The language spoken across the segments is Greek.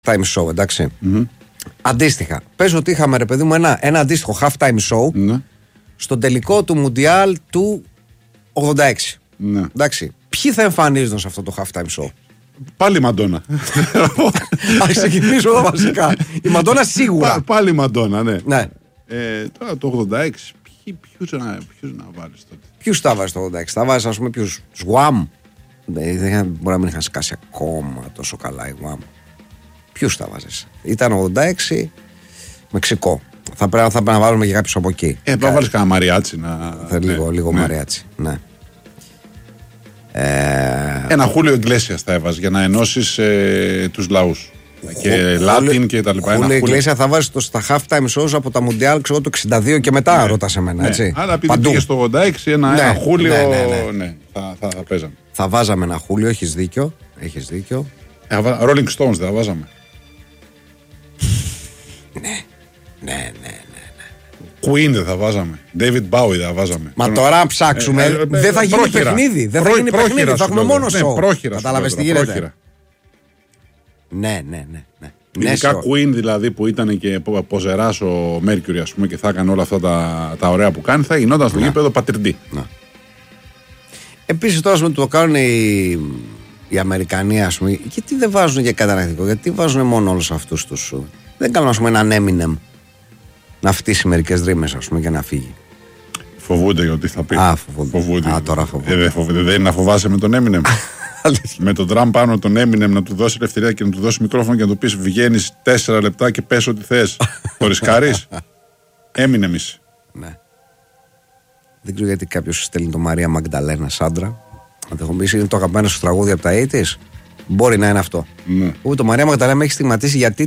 time show, εντάξει. Αντίστοιχα, πες ότι είχαμε ρε παιδί μου ένα αντίστοιχο half time show στον τελικό του Μουντιάλ του 86. Εντάξει. Ποιοι θα εμφανίζονταν σε αυτό το half time show? Πάλι η Μαντόνα. Ας ξεκινήσω εδώ βασικά. Η Μαντόνα σίγουρα. Πάλι η Μαντόνα, ναι. Τώρα το 86, ποιους να βάλεις τότε? Ποιους θα βάζεις το 86? Θα βάζεις ας πούμε ποιους? Σγουάμ. Μπορεί να μην είχαν σκάσει ακόμα τόσο καλά η Γουάμ. Ποιους θα βάζεις? Ήταν 86 Μεξικό. Θα πρέπει να βάλουμε και κάποιους από εκεί. Πρέπει να βάλεις κανένα μαριάτσι. Λίγο μαριάτσι, ναι. Ένα Χούλιο Ιγκλέσιας θα έβαζε για να ενώσεις τους λαούς. Και Λάτιν και τα λοιπά. Χούλιο Ιγκλέσιας θα βάζεις στα half time shows από τα Μουντιάλ, ξέρω, το 62 και μετά, ρωτάς εμένα, έτσι. Αλλά επειδή πήγε στο 86 ένα Χούλιο, θα παίζαμε. Θα βάζαμε ένα Χούλιο, έχεις δίκιο. Rolling Stones δεν θα βάζαμε? Ναι. Queen δεν θα βάζαμε? David Bowie δεν θα βάζαμε? Μα τώρα αν ψάξουμε δεν θα γίνει παιχνίδι. Θα έχουμε μόνο show. Κατάλαβες τι γίνεται? Ναι. Ειδικά Queen δηλαδή που ήταν και ποζεράς ο Mercury, ας πούμε, και θα έκανε όλα αυτά τα ωραία που κάνει, θα γινόταν στο γήπεδο πατριντή. Επίσης τώρα το κάνουν οι Αμερικανοί, ας πούμε, γιατί δεν βάζουν και κατανακτικό? Γιατί βάζουν μόνο όλους αυτούς τους? Δεν κάνουν, ας πούμε, έναν Eminem να φτύσει μερικές ρήμες, ας πούμε, και να φύγει. Φοβούνται γιατί θα πει. Φοβούνται. Τώρα φοβούνται. Δεν είναι να φοβάσαι με τον Eminem? Με τον Τραμπ πάνω τον Eminem να του δώσει ελευθερία και να του δώσει μικρόφωνο και να του πεις βγαίνεις 4 λεπτά και πες ό,τι θες. Το ρισκάρεις? Eminem είσαι. Ναι. Δεν ξέρω γιατί κάποιος στέλνει το Μαρία Μαγδαλένα Σάντρα. Αν το έχω πει, είναι το αγαπημένο σου τραγούδι από τα 80's. Μπορεί να είναι αυτό. Ναι. Το Μαρία Μαγδαλένα με έχει στιγματίσει γιατί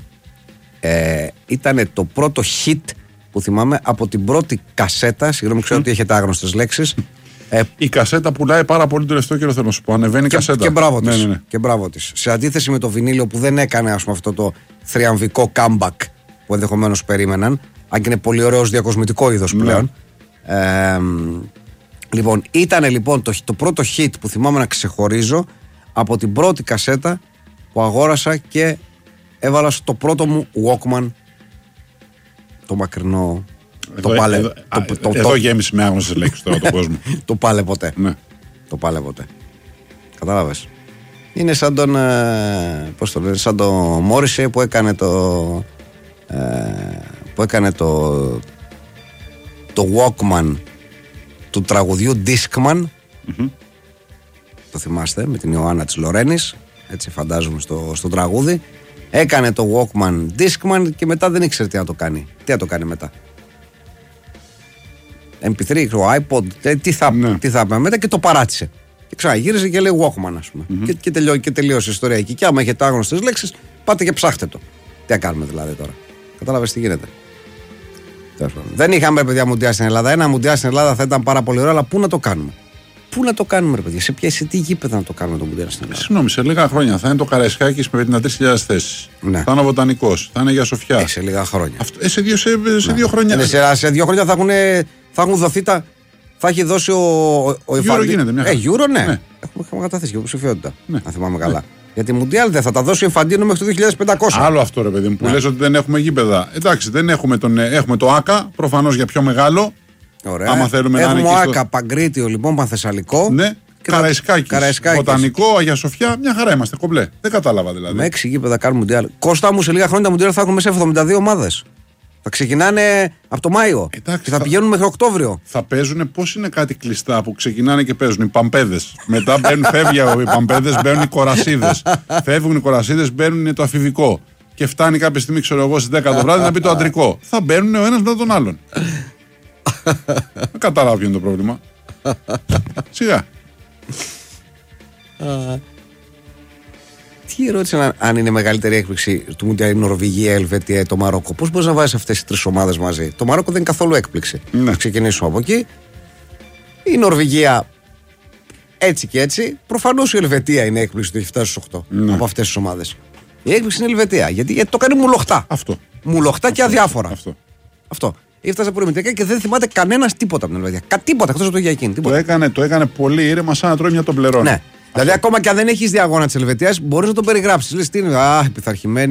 ήταν το πρώτο hit που θυμάμαι από την πρώτη κασέτα. Συγγνώμη, ξέρω ότι έχετε άγνωστες λέξεις. Η κασέτα πουλάει πάρα πολύ το τελευταίο καιρό, θέλω να σου πω. Ανεβαίνει η κασέτα. Και μπράβο της. Σε αντίθεση με το βινίλιο που δεν έκανε, ας πούμε, αυτό το θριαμβικό comeback που ενδεχομένως περίμεναν. Αν και είναι πολύ ωραίος διακοσμητικό είδος πλέον. Λοιπόν, ήταν λοιπόν το πρώτο hit που θυμάμαι να ξεχωρίζω από την πρώτη κασέτα που αγόρασα και έβαλα στο πρώτο μου Walkman, το μακρινό. Εδώ γέμισε με άγνωστες λέξεις τώρα τον κόσμο. Το πάλε ποτέ. Ναι. Το πάλε ποτέ. Κατάλαβες? Είναι σαν τον πώς το λένε, σαν τον Μόρισε που έκανε το Walkman του τραγουδιού Discman. Το θυμάστε, με την Ιωάννα της Λορένης, έτσι φαντάζομαι στο τραγούδι. Έκανε το Walkman Discman και μετά δεν ήξερε τι να το κάνει. Τι να το κάνει μετά? MP3, iPod, τι θα πει μετά, και το παράτησε. Και ξαναγύρισε και λέει Walkman, ας πούμε. Και τελείωσε η ιστορία εκεί. Και άμα έχετε άγνωστες λέξεις, πάτε και ψάχτε το. Τι να κάνουμε δηλαδή τώρα? Κατάλαβες τι γίνεται? Δεν είχαμε, παιδιά, Μουντιάλ στην Ελλάδα. Ένα Μουντιάλ στην Ελλάδα θα ήταν πάρα πολύ ωραίο, αλλά πού να το κάνουμε? Πού να το κάνουμε, ρε παιδιά? Σε τι γήπεδα να το κάνουμε το Μουντιάλ στην Ελλάδα? Συγγνώμη, σε λίγα χρόνια θα είναι το Καραϊσκάκης με 53.000 θέσεις. Ναι. Θα είναι ο Βοτανικός, θα είναι η Αγία Σοφιά. Σε λίγα χρόνια. Σε 2 χρόνια. Σε 2 χρόνια θα έχουν δοθεί τα. Θα έχει δώσει ο Euro γίνεται μια χαρά. Euro, ναι. Έχουμε καταθέσει και υποψηφιότητα. Αν θυμάμαι καλά. Γιατί Μουντιάλ δεν θα τα δώσει ο Infantino μέχρι το 2500. Άλλο αυτό, ρε παιδί μου, που λες ότι δεν έχουμε γήπεδα. Εντάξει, δεν έχουμε έχουμε το ΆΚΑ, προφανώς για πιο μεγάλο. Ωραία. Άμα θέλουμε έχουμε να είναι ΆΚΑ, Παγκρίτιο, λοιπόν, Πανθεσσαλικό. Ναι. Καραϊσκάκης, Βοτανικό, Αγία Σοφιά, μια χαρά είμαστε κομπλέ. Δεν κατάλαβα δηλαδή. Με 6 γήπεδα κάνουν Μουντιάλ. Κώστα μου, σε λίγα χρόνια τα Μουντιάλ θα έχουν μέσα 72 ομάδες. Θα ξεκινάνε από το Μάιο. Εντάξει, και θα πηγαίνουν μέχρι Οκτώβριο. Θα παίζουν, πώς είναι κάτι κλειστά που ξεκινάνε και παίζουν οι Παμπέδες. Μετά φεύγουν οι Παμπέδες, μπαίνουν οι Κορασίδες. Φεύγουν οι Κορασίδες, μπαίνουν το αφηβικό. Και φτάνει κάποια στιγμή, ξέρω εγώ, στις 10 το βράδυ να πει το αντρικό. Θα μπαίνουν ο ένας μετά τον άλλον. Δεν κατάλαβα ποιο είναι το πρόβλημα. Σιγά. Τι ερώτηση αν είναι μεγαλύτερη έκπληξη του Μουντιάλ η Νορβηγία, η Ελβετία ή το Μαρόκο? Πώς μπορείς να βάζεις αυτές τις 3 ομάδες μαζί? Το Μαρόκο δεν είναι καθόλου έκπληξη. Να ξεκινήσουμε από εκεί. Η Νορβηγία έτσι και έτσι. Προφανώς η Ελβετία είναι έκπληξη του έχει φτάσει στους 8 από αυτές τις ομάδες. Η έκπληξη είναι η Ελβετία γιατί το κάνει μουλοχτά. Αυτό. Μουλοχτά και αδιάφορα. Αυτό. Έφτασε από προημιτελικά και δεν θυμάται κανένας τίποτα από την Ελβετία. Τίποτα εκτός από το για εκείνη. Το έκανε πολύ ήρεμα, σαν να τρώει μια τομπλερόνα. Ναι. Δηλαδή, ακόμα και αν δεν έχει δει αγώνα τη Ελβετία, μπορεί να το περιγράψει. Λε τι είναι, πειθαρχημένη.